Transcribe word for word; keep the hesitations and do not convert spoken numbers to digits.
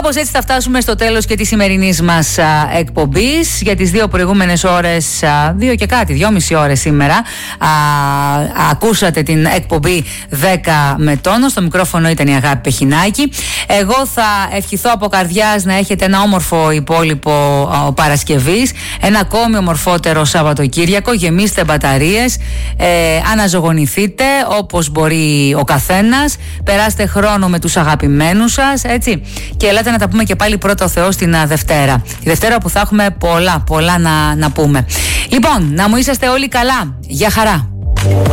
Κάπως έτσι θα φτάσουμε στο τέλος και της σημερινής μας α, εκπομπής. Για τις δύο προηγούμενες ώρες, α, δύο και κάτι, δυόμιση ώρες σήμερα, α, α, ακούσατε την εκπομπή δέκα με τόνο. Στο μικρόφωνο ήταν η Αγάπη Πεχινάκη. Εγώ θα ευχηθώ από καρδιάς να έχετε ένα όμορφο υπόλοιπο α, Παρασκευής, ένα ακόμη ομορφότερο Σαββατοκύριακο. Γεμίστε μπαταρίες, ε, αναζωογονηθείτε όπως μπορεί ο καθένας. Περάστε χρόνο με τους αγαπημένους σας, έτσι. Και ελάτε να τα πούμε και πάλι πρώτο Θεό την α, Δευτέρα. Τη Δευτέρα που θα έχουμε πολλά, πολλά να, να πούμε. Λοιπόν, να μου είσαστε όλοι καλά. Γεια χαρά.